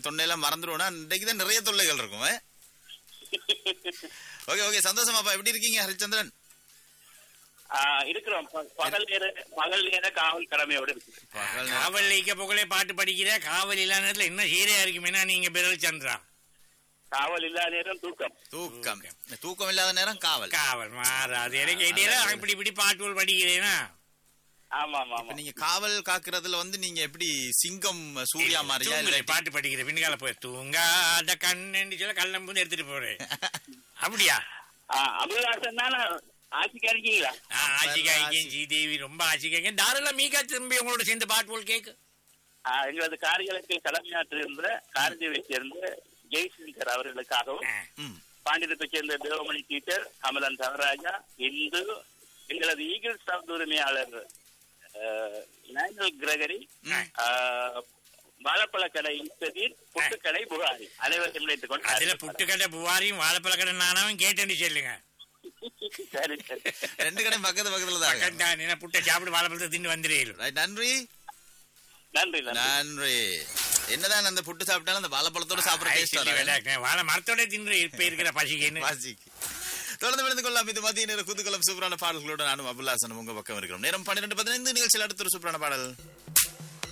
தொண்டையெல்லாம் மறந்துடுவோம்னா இன்றைக்கு தான் நிறைய தொல்லைகள் இருக்கும். Okay okay, சந்தோஷமாப்பா. எப்படி இருக்கீங்க ஹரிச்சந்திரன்? இருக்கிறோம். பகல் நேர காவல் கடமையோட இருக்கு. காவல் நீக்க புகழே பாட்டு படிக்கிற காவல் இல்லாத நேரத்துல என்ன சீரையா இருக்குமேனா நீங்க பிறல் சந்திரா. காவல் இல்லாத நேரம் தூக்கம். தூக்கம் இல்லாத நேரம் காவல். காவல் மாறாது. எனக்கு கேட்டீங்களா இப்படி இப்படி பாட்டுகள் படிக்கிறேன்னா? ஆமா ஆமா ஆமா. நீங்க காவல் காக்குறதுல நீங்க எப்படி சிங்கம் சூர்யா மாதிரியா பாட்டு படிக்கிற பின்கால போய் தூங்காத கண்ணு சொல்ல கள்ளம் பூந்து எடுத்துட்டு போறேன் அப்படியா? அபுல்லாசன் தானே ஆட்சிக்கு இருக்கீங்களா? ஆட்சிக்காய்க்கும் ஸ்ரீதேவி ரொம்ப ஆட்சிக்காய்க்கும் தாராளம் மீகா திரும்பி உங்களோட சேர்ந்து பாட்டுகள் கேட்கு. எங்களது காரியத்தில் கடமையாற்றிருந்த காரதேவை சேர்ந்த ஜெய்சங்கர் அவர்களுக்காகவும் பாண்டியத்தை சேர்ந்த தேவமணி டீச்சர் கமலன் தவராஜா இந்து எங்களது ஈகிள் ஸ்டாப் உரிமையாளர் கிரகரி வாழைப்பழக்கடை புட்டுக்கடை புகாரி அனைவரும் நினைத்துக் கொண்டு அதுல புட்டுக்கடை புகாரியும் வாழைப்பழக்கடை நானும் கேட்டேன்னு சொல்லுங்க. சரி சரி, 2 கடை பக்கத்துல தான். புட்டை சாப்பிட்டு வாழைப்பழத்தை தின்னு வந்துடுறீங்க. நன்றி நன்றி நன்றி. என்னதான் அந்த புட்டு சாப்பிட்டாலும் அந்த வாழைப்பழத்தோட சாப்பிடுற வாழை மரத்தோட தின்று இப்ப இருக்கிற பசிக்கு தொடர்ந்து விழுந்து கொள்ளலாம். இது மதிய நேர குதூகலம் சூப்பரான பாடல்களோட நானும் அபுல்லாசனும் உங்க பக்கம் இருக்கிறோம். நேரம் 12:15. நிகழ்ச்சியில் அடுத்த ஒரு சூப்பரான பாடல்.